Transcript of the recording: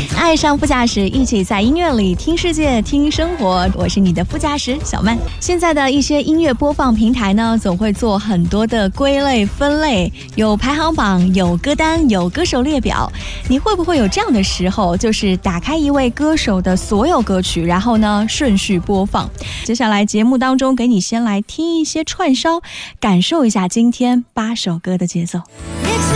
爱上副驾驶，一起在音乐里听世界听生活，我是你的副驾驶小曼。现在的一些音乐播放平台呢，总会做很多的归类分类，有排行榜，有歌单，有歌手列表。你会不会有这样的时候，就是打开一位歌手的所有歌曲，然后呢顺序播放？接下来节目当中给你先来听一些串烧，感受一下今天8首歌的节奏。